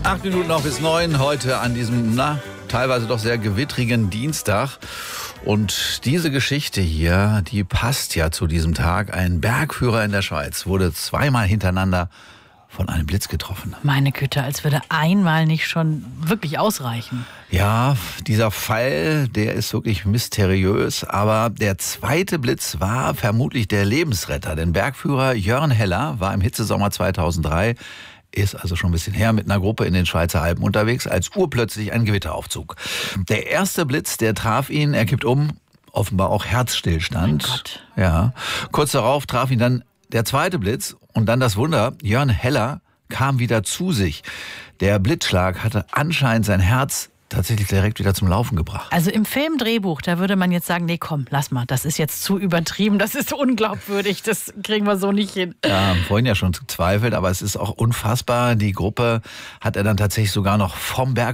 8 Minuten noch bis 9 heute an diesem, teilweise doch sehr gewittrigen Dienstag. Und diese Geschichte hier, die passt ja zu diesem Tag. Ein Bergführer in der Schweiz wurde zweimal hintereinander von einem Blitz getroffen. Meine Güte, als würde einmal nicht schon wirklich ausreichen. Ja, dieser Fall, der ist wirklich mysteriös. Aber der zweite Blitz war vermutlich der Lebensretter. Denn Bergführer Jörn Heller war im Hitzesommer 2003, ist also schon ein bisschen her, mit einer Gruppe in den Schweizer Alpen unterwegs, als urplötzlich ein Gewitter aufzog. Der erste Blitz, der traf ihn, er kippt um, offenbar auch Herzstillstand. Mein Gott. Ja. Kurz darauf traf ihn dann der zweite Blitz und dann das Wunder, Jörn Heller kam wieder zu sich. Der Blitzschlag hatte anscheinend sein Herz tatsächlich direkt wieder zum Laufen gebracht. Also im Filmdrehbuch, da würde man jetzt sagen, nee, komm, lass mal, das ist jetzt zu übertrieben, das ist unglaubwürdig, das kriegen wir so nicht hin. Ja, haben vorhin ja schon gezweifelt, aber es ist auch unfassbar. Die Gruppe hat er dann tatsächlich sogar noch vom Berg